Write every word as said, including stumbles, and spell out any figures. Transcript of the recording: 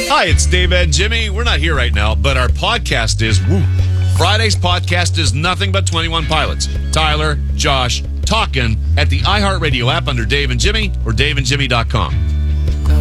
Hi, it's Dave and Jimmy. We're not here right now, but our podcast is Whoop. Friday's podcast is nothing but twenty-one Pilots. Tyler, Josh, talking at the iHeartRadio app under Dave and Jimmy or dave and jimmy dot com.